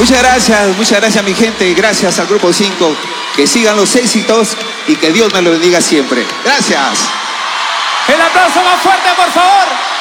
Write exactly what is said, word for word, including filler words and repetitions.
Muchas gracias, muchas gracias mi gente, gracias al Grupo cinco, que sigan los éxitos y que Dios me lo bendiga siempre. Gracias. El aplauso más fuerte, por favor.